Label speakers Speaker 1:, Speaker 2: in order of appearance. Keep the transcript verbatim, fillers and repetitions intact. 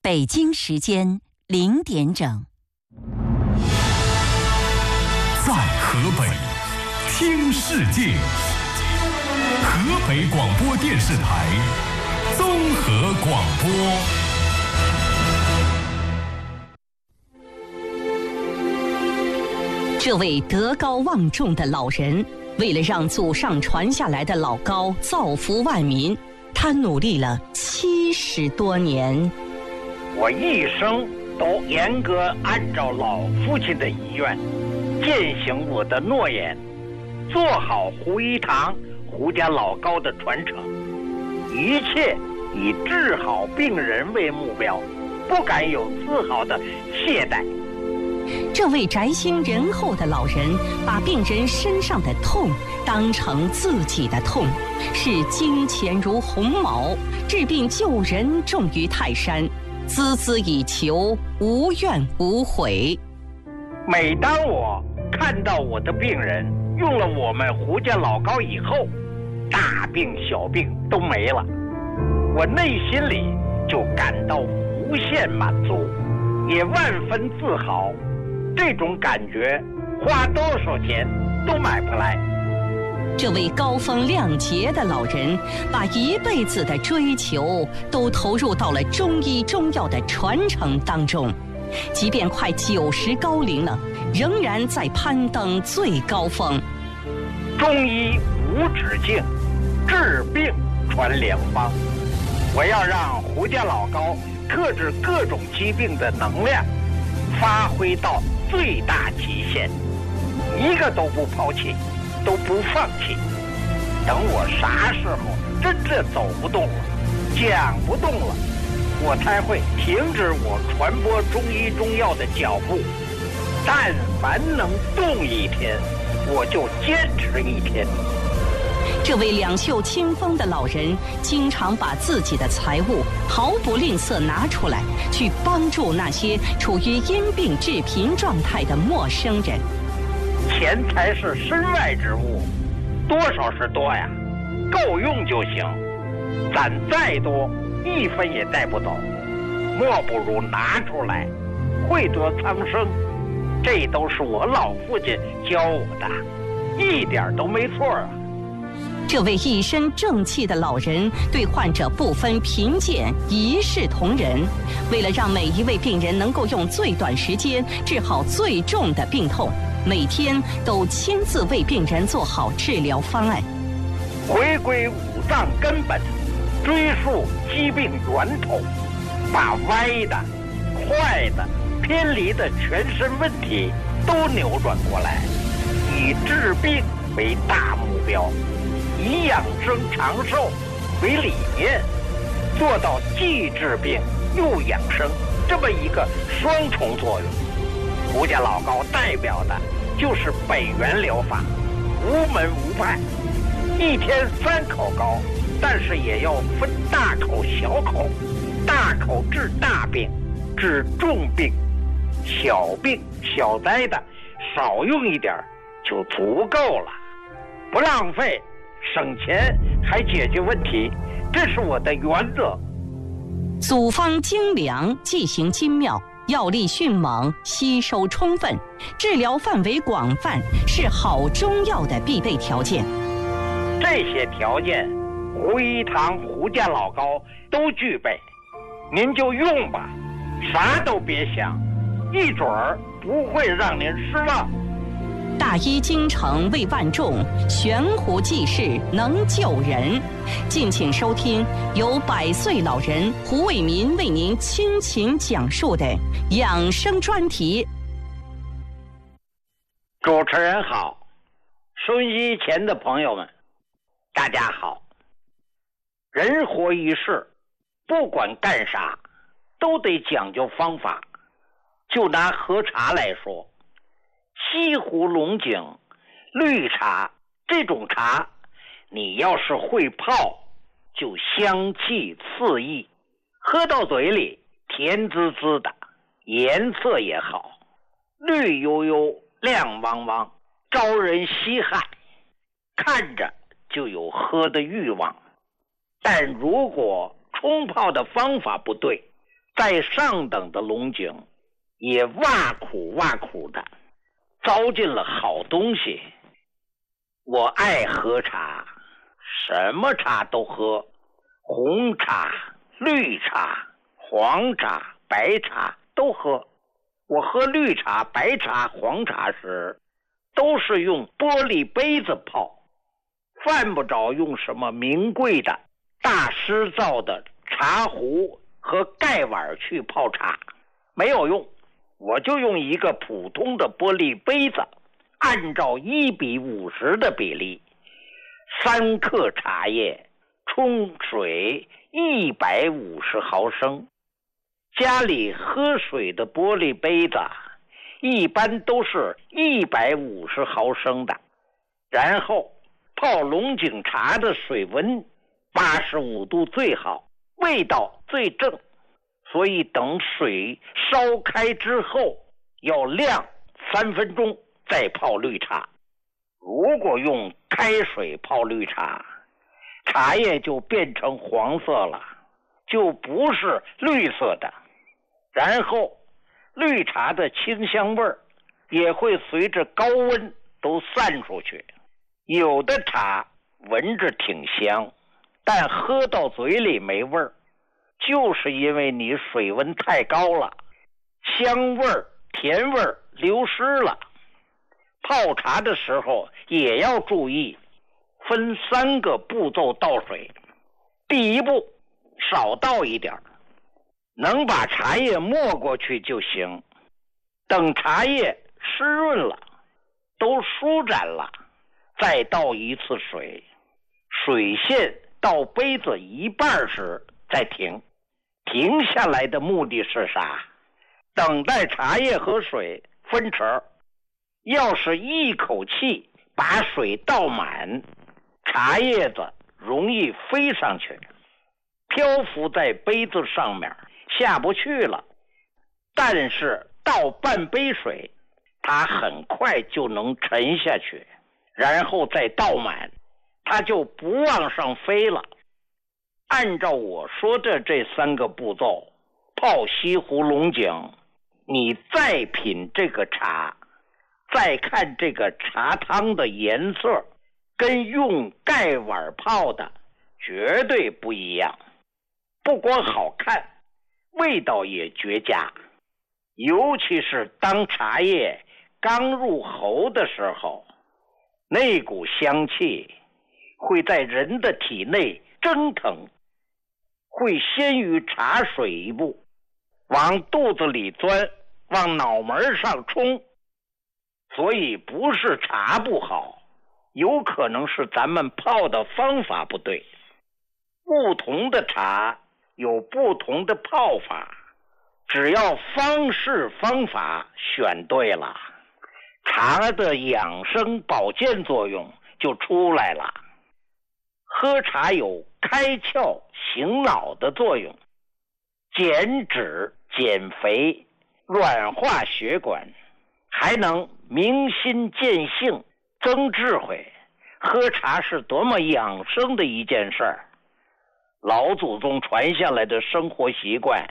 Speaker 1: 北京时间零点整。
Speaker 2: 在河北听世界，河北广播电视台综合广播。
Speaker 1: 这位德高望重的老人，为了让祖上传下来的老高造福万民，他努力了七十多年。
Speaker 3: 我一生都严格按照老父亲的遗愿，践行我的诺言，做好胡一堂胡家老高的传承，一切以治好病人为目标，不敢有丝毫的懈怠。
Speaker 1: 这位宅心仁厚的老人，把病人身上的痛当成自己的痛，视金钱如鸿毛，治病救人重于泰山，孜孜以求，无怨无悔。
Speaker 3: 每当我看到我的病人用了我们胡家老高以后，大病小病都没了，我内心里就感到无限满足，也万分自豪。这种感觉花多少钱都买不来。
Speaker 1: 这位高风亮节的老人，把一辈子的追求都投入到了中医中药的传承当中，即便快九十高龄了，仍然在攀登最高峰。
Speaker 3: 中医无止境，治病传良方。我要让胡家老高克制各种疾病的能量发挥到最大极限，一个都不抛弃，都不放弃。等我啥时候真正走不动了，讲不动了，我才会停止我传播中医中药的脚步。但凡能动一天，我就坚持一天。
Speaker 1: 这位两袖清风的老人，经常把自己的财物毫不吝啬拿出来，去帮助那些处于因病致贫状态的陌生人。
Speaker 3: 钱财是身外之物，多少是多呀，够用就行。攒再多，一分也带不走，莫不如拿出来，惠泽苍生。这都是我老父亲教我的，一点都没错啊。
Speaker 1: 这位一身正气的老人，对患者不分贫贱，一视同仁。为了让每一位病人能够用最短时间治好最重的病痛，每天都亲自为病人做好治疗方案。
Speaker 3: 回归五脏根本，追溯疾病源头，把歪的、坏的、偏离的全身问题都扭转过来，以治病为大目标，以养生长寿为理念，做到既治病又养生这么一个双重作用。胡家老高代表的就是北元疗法，无门无派，一天三口膏，但是也要分大口小口，大口治大病，治重病，小病小灾的少用一点就足够了，不浪费，省钱还解决问题，这是我的原则。
Speaker 1: 组方精良，剂型精妙，药力迅猛，吸收充分，治疗范围广泛，是好中药的必备条件。
Speaker 3: 这些条件，胡一堂胡家老高都具备，您就用吧，啥都别想，一准儿不会让您失望。
Speaker 1: 大医精诚为万众，悬壶济世能救人。敬请收听由百岁老人胡卫民为您倾情讲述的养生专题。
Speaker 3: 主持人好，收音机前的朋友们，大家好。人活一世，不管干啥，都得讲究方法。就拿喝茶来说，西湖龙井、绿茶这种茶，你要是会泡，就香气四溢，喝到嘴里甜滋滋的，颜色也好，绿油油、亮汪汪，招人稀罕，看着就有喝的欲望。但如果冲泡的方法不对， 再上等的龙井也挖苦挖苦的糟践了好东西。我爱喝茶，什么茶都喝，红茶、绿茶、黄茶、白茶都喝。我喝绿茶、白茶、黄茶时都是用玻璃杯子泡，犯不着用什么名贵的大师造的茶壶和盖碗去泡茶，没有用。我就用一个普通的玻璃杯子，按照一比五十的比例，三克茶叶冲水一百五十毫升。家里喝水的玻璃杯子一般都是一百五十毫升的，然后泡龙井茶的水温八十五度最好，味道最正，所以等水烧开之后要晾三分钟再泡绿茶。如果用开水泡绿茶，茶叶就变成黄色了，就不是绿色的。然后绿茶的清香味儿也会随着高温都散出去。有的茶闻着挺香，但喝到嘴里没味儿，就是因为你水温太高了，香味儿、甜味儿流失了。泡茶的时候也要注意，分三个步骤倒水。第一步，少倒一点，能把茶叶没过去就行。等茶叶湿润了，都舒展了，再倒一次水，水线到杯子一半时再停。停下来的目的是啥？等待茶叶和水分成。要是一口气把水倒满，茶叶子容易飞上去，漂浮在杯子上面下不去了。但是倒半杯水，它很快就能沉下去，然后再倒满，它就不往上飞了。按照我说的这三个步骤泡西湖龙井，你再品这个茶，再看这个茶汤的颜色，跟用盖碗泡的绝对不一样。不光好看，味道也绝佳。尤其是当茶叶刚入喉的时候，那股香气会在人的体内蒸腾，会先于茶水一步，往肚子里钻，往脑门上冲。所以不是茶不好，有可能是咱们泡的方法不对。不同的茶有不同的泡法，只要方式方法选对了，茶的养生保健作用就出来了。喝茶有开窍醒脑的作用，减脂减肥，软化血管，还能明心见性，增智慧。喝茶是多么养生的一件事儿。老祖宗传下来的生活习惯